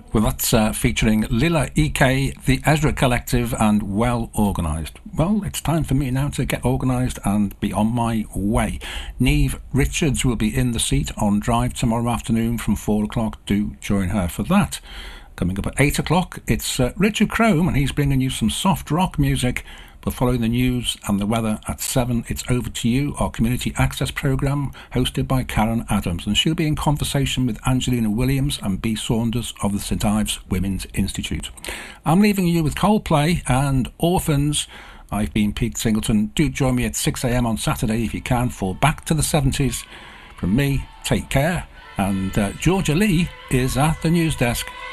Well, that's featuring Lila EK, the Ezra Collective, and Well Organised. Well, it's time for me now to get organised and be on my way. Niamh Richards will be in the seat on Drive tomorrow afternoon from 4 o'clock. Do join her for that. Coming up at 8 o'clock, it's Richard Crome, and he's bringing you some soft rock music. But following the news and the weather at 7, it's Over to You, our community access programme, hosted by Karen Adams. And she'll be in conversation with Angelina Williams and B. Saunders of the St Ives Women's Institute. I'm leaving you with Coldplay and Orphans. I've been Pete Singleton. Do join me at 6 a.m. on Saturday if you can for Back to the 70s. From me, take care. And Georgia Lee is at the news desk.